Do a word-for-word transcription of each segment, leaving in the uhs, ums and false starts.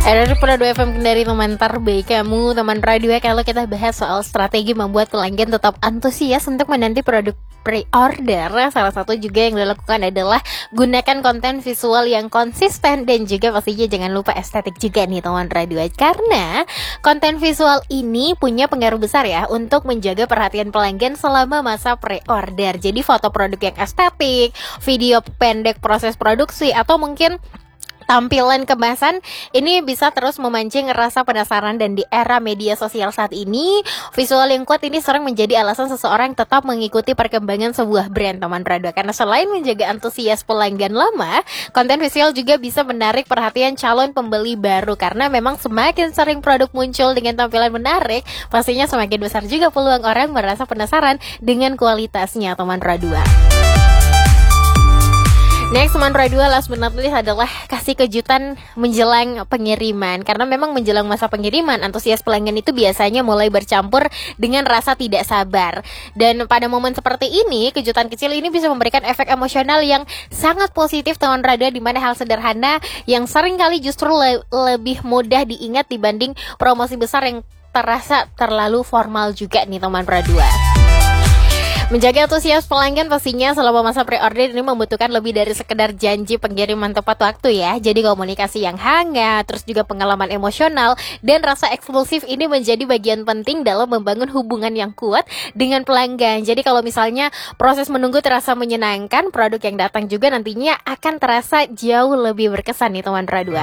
Dari Pro dua F M dari teman terbaik kamu, teman radio. Kalau kita bahas soal strategi membuat pelanggan tetap antusias untuk menanti produk pre-order, salah satu juga yang dilakukan adalah gunakan konten visual yang konsisten dan juga pastinya jangan lupa estetik juga nih teman radio, karena konten visual ini punya pengaruh besar ya untuk menjaga perhatian pelanggan selama masa pre-order. Jadi foto produk yang estetik, video pendek proses produksi, atau mungkin tampilan kemasan ini bisa terus memancing rasa penasaran. Dan di era media sosial saat ini, visual yang kuat ini sering menjadi alasan seseorang tetap mengikuti perkembangan sebuah brand teman radio. Karena selain menjaga antusias pelanggan lama, konten visual juga bisa menarik perhatian calon pembeli baru. Karena memang semakin sering produk muncul dengan tampilan menarik, pastinya semakin besar juga peluang orang merasa penasaran dengan kualitasnya teman radio. Next teman radio, last but not least adalah kasih kejutan menjelang pengiriman. Karena memang menjelang masa pengiriman, antusias pelanggan itu biasanya mulai bercampur dengan rasa tidak sabar. Dan pada momen seperti ini, kejutan kecil ini bisa memberikan efek emosional yang sangat positif teman radio, di mana hal sederhana yang sering kali justru le- lebih mudah diingat dibanding promosi besar yang terasa terlalu formal juga nih teman radio. Menjaga antusias pelanggan pastinya selama masa pre-order ini membutuhkan lebih dari sekedar janji pengiriman tepat waktu ya. Jadi komunikasi yang hangat, terus juga pengalaman emosional dan rasa eksklusif ini menjadi bagian penting dalam membangun hubungan yang kuat dengan pelanggan. Jadi kalau misalnya proses menunggu terasa menyenangkan, produk yang datang juga nantinya akan terasa jauh lebih berkesan nih teman radio.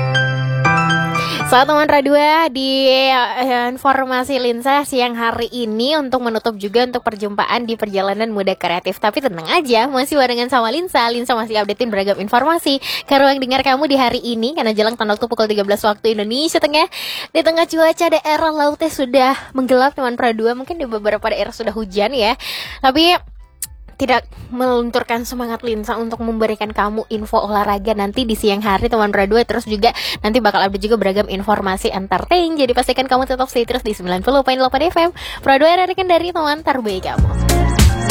Saat teman radio di uh, informasi Linsa siang hari ini untuk menutup juga untuk perjumpaan di perjalanan muda kreatif. Tapi tenang aja, masih barengan sama Linsa. Linsa masih updatein beragam informasi ke ruang dengar kamu di hari ini, karena jelang tanggal waktu pukul tiga belas waktu Indonesia Tengah. Di tengah cuaca daerah lautnya sudah menggelap teman radio, mungkin di beberapa daerah sudah hujan ya. Tapi tidak melunturkan semangat Linsa untuk memberikan kamu info olahraga nanti di siang hari teman radio. Terus juga nanti bakal update juga beragam informasi entertain. Jadi pastikan kamu tetap stay terus di sembilan puluh koma delapan F M Pro dua, dari teman terbaik kamu.